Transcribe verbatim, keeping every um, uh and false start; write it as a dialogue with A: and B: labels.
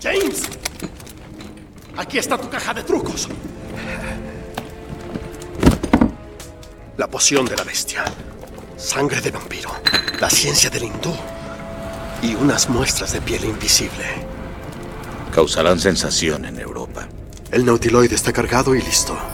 A: James, aquí está tu caja de trucos. La poción de la bestia, sangre de vampiro, la ciencia del hindú y unas muestras de piel invisible.
B: Causarán sensación en Europa.
A: El nautiloide está cargado y listo.